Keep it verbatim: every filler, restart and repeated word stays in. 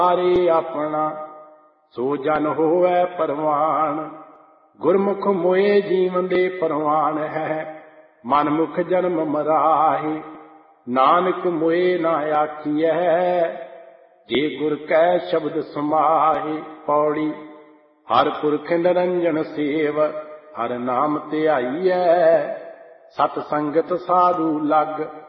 ਸਾਰੇ ਆਪਣਾ ਸੋ ਜਨ ਹੋਵੈ ਪਰਵਾਨ। ਗੁਰਮੁਖ ਮੋਏ ਜੀਵਨ ਦੇ ਪਰਵਾਨ ਹੈ, ਮਨ ਮੁਖ ਜਨਮ ਮਰਾਹੇ। ਨਾਨਕ ਮੋਏ ਨਾ ਆਖੀਐ, ਜੇ ਗੁਰ ਕੈ ਸ਼ਬਦ ਸਮਾਹੇ। ਪੌੜੀ। ਹਰ ਪੁਰਖ ਨਿਰੰਜਨ ਸੇਵ, ਹਰ ਨਾਮ ਧਿਆਈਐ। ਸਤ ਸੰਗਤ ਸਾਧੂ ਲਗ,